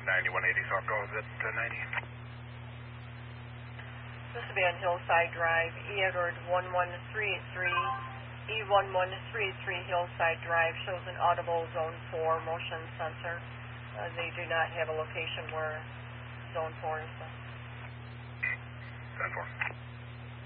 9180 South, go ahead, 90. This will be on Hillside Drive, E-Edward 11383, E1133 Hillside Drive shows an audible Zone 4 motion sensor. They do not have a location where Zone 4 is. 10-4.